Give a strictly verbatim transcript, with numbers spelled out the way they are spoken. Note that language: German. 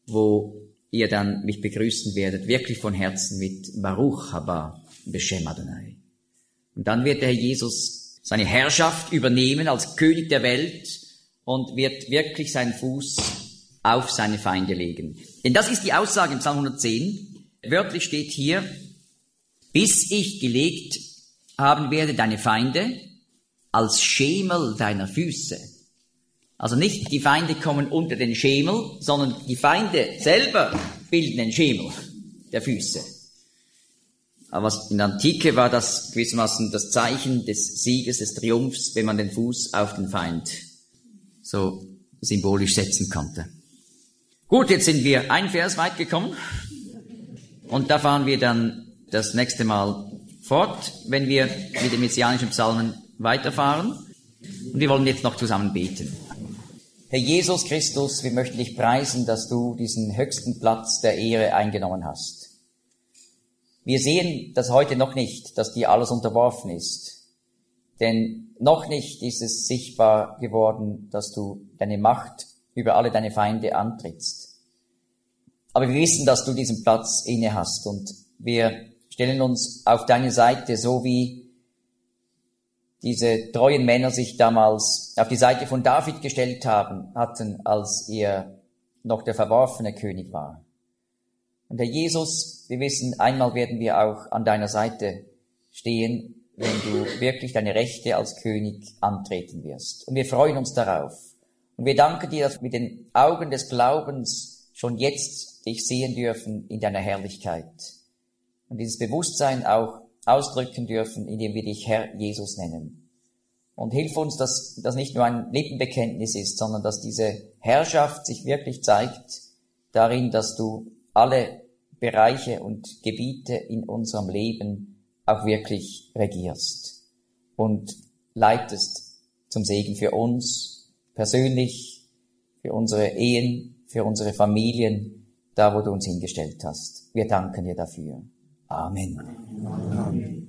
wo ihr dann mich begrüßen werdet, wirklich von Herzen mit Baruch haba Beshem Adonai. Und dann wird der Herr Jesus seine Herrschaft übernehmen als König der Welt und wird wirklich seinen Fuß auf seine Feinde legen. Denn das ist die Aussage im Psalm hundertzehn. Wörtlich steht hier, bis ich gelegt haben werde deine Feinde als Schemel deiner Füße. Also nicht die Feinde kommen unter den Schemel, sondern die Feinde selber bilden den Schemel der Füße. Aber in der Antike war das gewissermaßen das Zeichen des Sieges, des Triumphs, wenn man den Fuß auf den Feind so symbolisch setzen konnte. Gut, jetzt sind wir ein Vers weit gekommen und da fahren wir dann das nächste Mal fort, wenn wir mit den messianischen Psalmen weiterfahren. Und wir wollen jetzt noch zusammen beten. Herr Jesus Christus, wir möchten dich preisen, dass du diesen höchsten Platz der Ehre eingenommen hast. Wir sehen das heute noch nicht, dass dir alles unterworfen ist. Denn noch nicht ist es sichtbar geworden, dass du deine Macht über alle deine Feinde antrittst. Aber wir wissen, dass du diesen Platz inne hast und wir stellen uns auf deine Seite, so wie diese treuen Männer sich damals auf die Seite von David gestellt haben, hatten, als er noch der verworfene König war. Und Herr Jesus, wir wissen, einmal werden wir auch an deiner Seite stehen, wenn du wirklich deine Rechte als König antreten wirst. Und wir freuen uns darauf. Und wir danken dir, dass wir mit den Augen des Glaubens schon jetzt dich sehen dürfen in deiner Herrlichkeit. Und dieses Bewusstsein auch ausdrücken dürfen, indem wir dich Herr Jesus nennen. Und hilf uns, dass das nicht nur ein Lippenbekenntnis ist, sondern dass diese Herrschaft sich wirklich zeigt darin, dass du alle Bereiche und Gebiete in unserem Leben auch wirklich regierst und leitest zum Segen für uns persönlich, für unsere Ehen, für unsere Familien, da wo du uns hingestellt hast. Wir danken dir dafür. Amen. Amen.